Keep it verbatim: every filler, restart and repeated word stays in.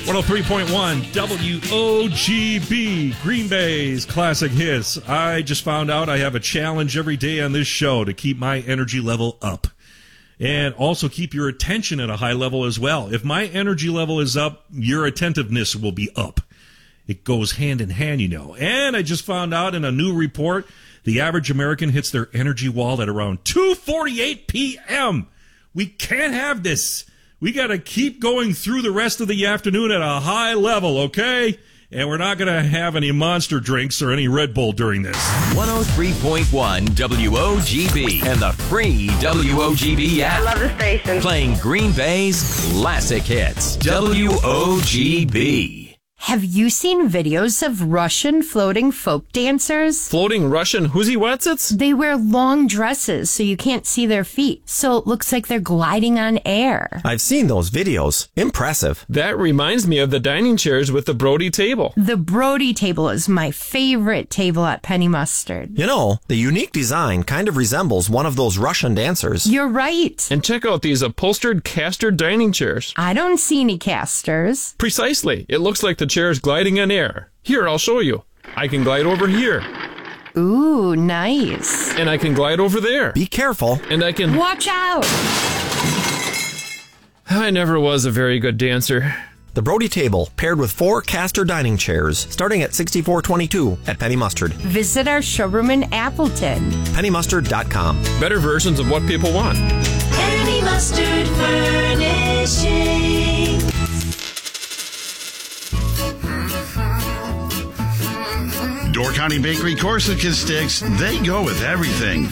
one oh three point one W O G B, Green Bay's Classic Hits. I just found out I have a challenge every day on this show to keep my energy level up. And also keep your attention at a high level as well. If my energy level is up, your attentiveness will be up. It goes hand in hand, you know. And I just found out in a new report, the average American hits their energy wall at around two forty-eight p.m. We can't have this. We got to keep going through the rest of the afternoon at a high level, okay? And we're not going to have any Monster drinks or any Red Bull during this. one oh three point one W O G B and the free W O G B app. I love the station. Playing Green Bay's Classic Hits. W O G B. Have you seen videos of Russian floating folk dancers? Floating Russian whoozy-whatsits? They wear long dresses so you can't see their feet, so it looks like they're gliding on air. I've seen those videos. Impressive. That reminds me of the dining chairs with the Brody table. The Brody table is my favorite table at Penny Mustard. You know, the unique design kind of resembles one of those Russian dancers. You're right. And check out these upholstered caster dining chairs. I don't see any casters. Precisely. It looks like the chair is gliding on air. Here, I'll show you. I can glide over here. Ooh, nice. And I can glide over there. Be careful. And I can... Watch out! I never was a very good dancer. The Brody table, paired with four caster dining chairs, starting at sixty-four twenty-two at Penny Mustard. Visit our showroom in Appleton. penny mustard dot com. Better versions of what people want. Penny Mustard Furnishing. Door County Bakery Corsica sticks, they go with everything.